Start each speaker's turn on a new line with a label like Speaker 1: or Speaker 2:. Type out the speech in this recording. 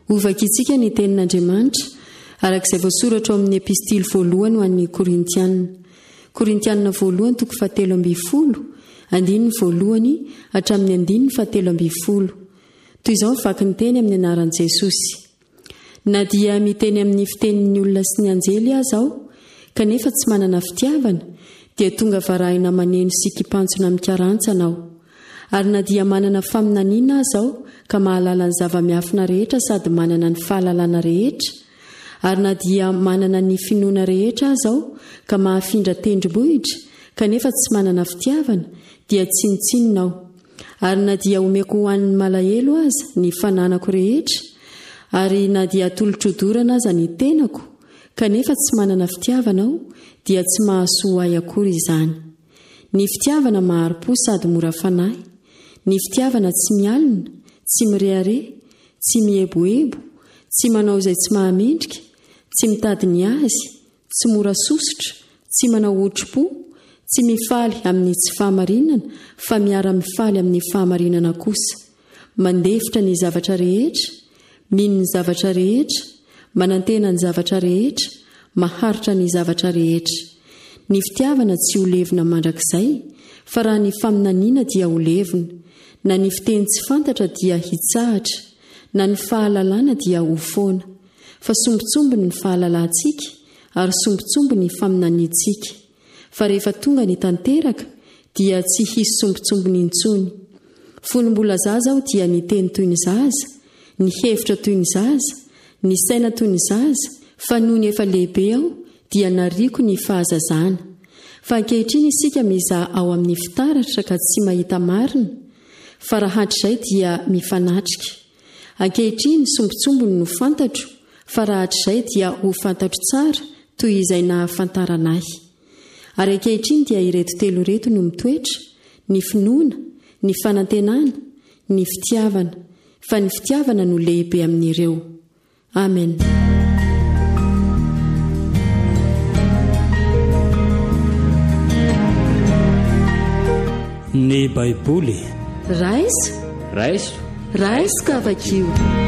Speaker 1: Ovaka itsika ny tenin'Andriamanitra arak'izay voasoratra ao amin'ny epistily voalohany ho an'ny Korintianina. Korintianina voalohany 7:12, andininy voalohany hatramin'ny 7:12. Toy izao vaky ny teny amin'ny anaran'i Jesosy. Na dia miteny amin'ny fitenin'ny olona sy ny anjely aza aho, kanefa tsy manana fitiavana, dia tonga varahina maneno sy kipantsona mikarantsana aho. Ary na dia manana faminaniana aza aho, ka mahalala ny zava-miafina rehetra sady manana ny fahalalana rehetra, ary na dia manana ny finoana rehetra aza aho, ka mahafindra tendrombohitra, kanefa tsy manana fitiavana, dia tsinitsinina aho. Ary na dia omeko ho an'ny malahelo aza ny fananako rehetra, ary na dia atolotrodorana aza ny tenako, kanefa tsy manana fitiavana aho, dia tsy mahasoa ahy akory izany. Ny fitiavana maharo-po sady mora fanahy. Ny fitiavana tsy mialina, tsy mirehare, tsy mieboebo, tsy manao izay tsy mahamendrika, tsy mitady ny azy, tsy mora sosotra, tsy manao otro-po, tsy mifaly amin'ny tsy fahamarinana, fa miara-mifaly amin'ny fahamarinana kosa. Mandefitra ny zavatra rehetra, mino ny zavatra rehetra, manantena ny zavatra rehetra, maharitra ny zavatra rehetra. Ny fitiavana tsy ho levina mandrakizay, fa raha ny faminaniana dia ho levina. Na ny fiteny tsy fantatra dia hitsahatra, na ny fahalalana dia ho foana. Fa sombitsombony ny fahalalantsika, ary sombitsombony ny faminaniantsika. Fa rehefa tonga ny tanteraka, dia tsy hisy sombitsombony intsony. Fony mbola zaza aho dia ny teny toy ny zaza, ny hevitra toy ny zaza, ny saina toy ny zaza, fa noho ny efa lehibe aho, dia nariko ny fahazazana. Fa ankehitriny isika mizaha ao amin'ny fitaratra ka tsy mahita marina, fa raha hatr'izay dia mifanatrika. Ankehitriny sombitsombony no fantatro, fa raha hatr'izay dia ho fantatro tsara toy izay nahafantaranay. Ary ankehitriny dia ireto telo reto no mitoetra: ny finoana, ny fanantenana, ny fitiavana. Fa ny fitiavana no lehibe amin'ireo. Amen.
Speaker 2: Ny Baiboly
Speaker 1: raisika
Speaker 2: ka vakio.